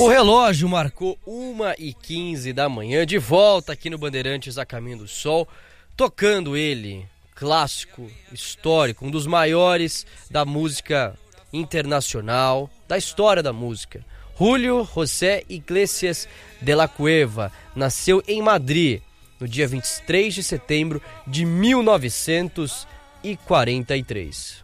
O relógio marcou 1h15 da manhã, de volta aqui no Bandeirantes a Caminho do Sol, tocando ele, clássico, histórico, um dos maiores da música internacional, da história da música. Julio José Iglesias de la Cueva nasceu em Madrid no dia 23 de setembro de 1943.